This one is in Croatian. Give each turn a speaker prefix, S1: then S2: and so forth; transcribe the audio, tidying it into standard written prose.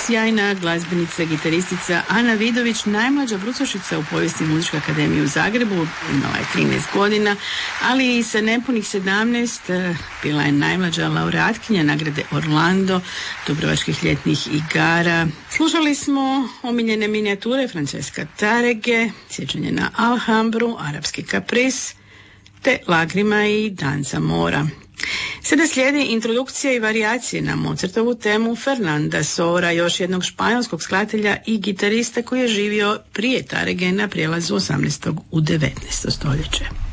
S1: sjajna glazbenica, gitaristica Ana Vidović, najmlađa brucošica u povijesti Muzičke akademije u Zagrebu, imala je 13 godina, ali i sa nepunih 17 bila je najmlađa laureatkinja nagrade Orlando Dubrovačkih ljetnih igara. Slušali smo omiljene minijature Francesca Tarege, sjećanje na Alhambru, Arapski kapris, te Lagrima i Danza mora. Sada slijedi introdukcija i varijacije na Mozartovu temu Fernanda Sora, još jednog španjolskog skladatelja i gitarista koji je živio prije Tarege na prijelazu 18. u 19. stoljeće.